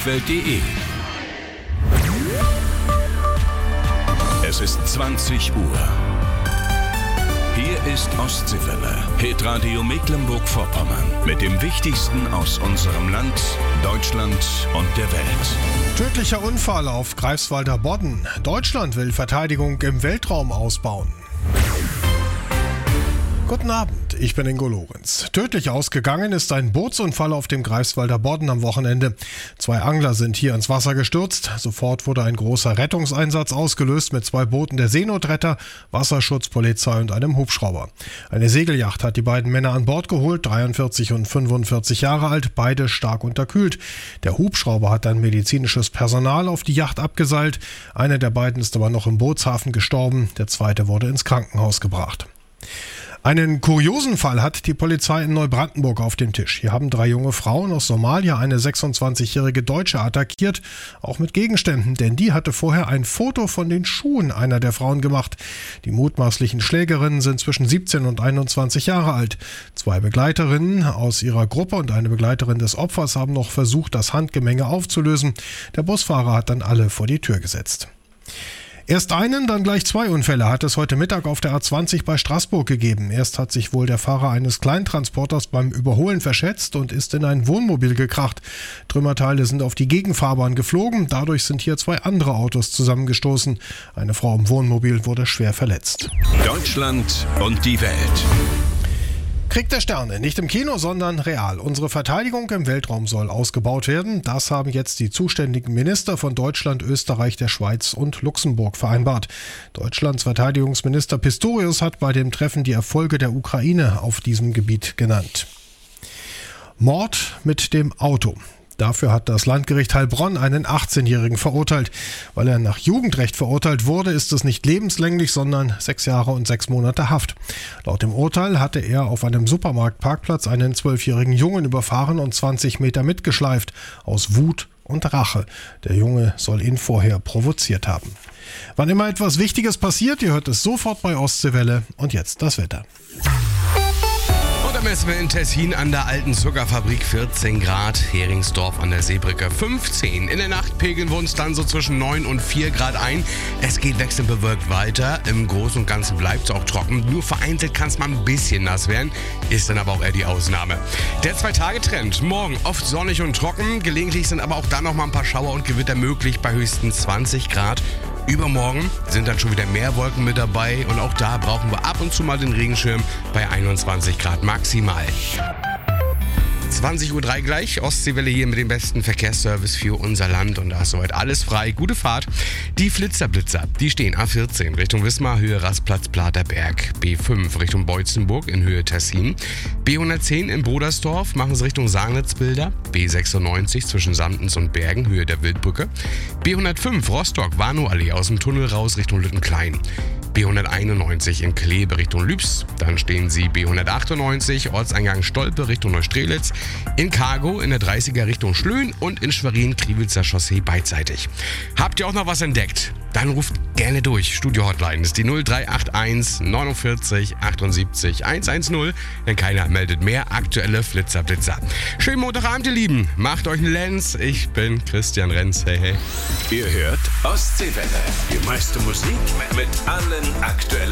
musikwelt.de. Es ist 20 Uhr. Hier ist Ostseewelle, Hitradio Mecklenburg-Vorpommern. Mit dem Wichtigsten aus unserem Land, Deutschland und der Welt. Tödlicher Unfall auf Greifswalder Bodden. Deutschland will Verteidigung im Weltraum ausbauen. Guten Abend, ich bin Ingo Lorenz. Tödlich ausgegangen ist ein Bootsunfall auf dem Greifswalder Bodden am Wochenende. 2 Angler sind hier ins Wasser gestürzt. Sofort wurde ein großer Rettungseinsatz ausgelöst mit 2 Booten der Seenotretter, Wasserschutzpolizei und einem Hubschrauber. Eine Segelyacht hat die beiden Männer an Bord geholt, 43 und 45 Jahre alt, beide stark unterkühlt. Der Hubschrauber hat dann medizinisches Personal auf die Yacht abgeseilt. Einer der beiden ist aber noch im Bootshafen gestorben, der zweite wurde ins Krankenhaus gebracht. Einen kuriosen Fall hat die Polizei in Neubrandenburg auf dem Tisch. Hier haben 3 junge Frauen aus Somalia eine 26-jährige Deutsche attackiert, auch mit Gegenständen, denn die hatte vorher ein Foto von den Schuhen einer der Frauen gemacht. Die mutmaßlichen Schlägerinnen sind zwischen 17 und 21 Jahre alt. 2 Begleiterinnen aus ihrer Gruppe und eine Begleiterin des Opfers haben noch versucht, das Handgemenge aufzulösen. Der Busfahrer hat dann alle vor die Tür gesetzt. Erst einen, dann gleich 2 Unfälle hat es heute Mittag auf der A20 bei Straßburg gegeben. Erst hat sich wohl der Fahrer eines Kleintransporters beim Überholen verschätzt und ist in ein Wohnmobil gekracht. Trümmerteile sind auf die Gegenfahrbahn geflogen. Dadurch sind hier 2 andere Autos zusammengestoßen. Eine Frau im Wohnmobil wurde schwer verletzt. Deutschland und die Welt. Krieg der Sterne, nicht im Kino, sondern real. Unsere Verteidigung im Weltraum soll ausgebaut werden. Das haben jetzt die zuständigen Minister von Deutschland, Österreich, der Schweiz und Luxemburg vereinbart. Deutschlands Verteidigungsminister Pistorius hat bei dem Treffen die Erfolge der Ukraine auf diesem Gebiet genannt. Mord mit dem Auto. Dafür hat das Landgericht Heilbronn einen 18-Jährigen verurteilt. Weil er nach Jugendrecht verurteilt wurde, ist es nicht lebenslänglich, sondern 6 Jahre und 6 Monate Haft. Laut dem Urteil hatte er auf einem Supermarktparkplatz einen 12-jährigen Jungen überfahren und 20 Meter mitgeschleift, aus Wut und Rache. Der Junge soll ihn vorher provoziert haben. Wann immer etwas Wichtiges passiert, ihr hört es sofort bei Ostseewelle. Und jetzt das Wetter. Messen wir in Tessin an der alten Zuckerfabrik 14 Grad, Heringsdorf an der Seebrücke 15. In der Nacht pegeln wir uns dann so zwischen 9 und 4 Grad ein. Es geht wechselnd bewölkt weiter. Im Großen und Ganzen bleibt es auch trocken. Nur vereinzelt kann es mal ein bisschen nass werden, ist dann aber auch eher die Ausnahme. Der 2-Tage-Trend. Morgen oft sonnig und trocken. Gelegentlich sind aber auch dann noch mal ein paar Schauer und Gewitter möglich bei höchstens 20 Grad. Übermorgen sind dann schon wieder mehr Wolken mit dabei und auch da brauchen wir ab und zu mal den Regenschirm bei 21 Grad maximal. 20.03 Uhr gleich, Ostseewelle hier mit dem besten Verkehrsservice für unser Land und da ist soweit alles frei. Gute Fahrt. Die Flitzer-Blitzer, die stehen A14 Richtung Wismar, Höhe Rastplatz Platerberg. B5 Richtung Beutzenburg in Höhe Tessin. B110 in Brodersdorf machen sie Richtung Sagnitz-Bilder. B96 zwischen Samtens und Bergen, Höhe der Wildbrücke. B105 Rostock, Warnow-Allee aus dem Tunnel raus Richtung Lüttenklein. B191 in Kleve Richtung Lübs. Dann stehen sie B198 Ortseingang Stolpe Richtung Neustrelitz. In Cargo in der 30er Richtung Schlöhn und in Schwerin-Kriwitzer Chaussee beidseitig. Habt ihr auch noch was entdeckt? Dann ruft gerne durch. Studio-Hotline ist die 0381 49 78 110, denn keiner meldet mehr aktuelle Flitzer-Blitzer. Schönen Montagabend, ihr Lieben. Macht euch einen Lenz. Ich bin Christian Renz. Hey, hey. Ihr hört Ostseewelle. Die meiste Musik mit allen aktuellen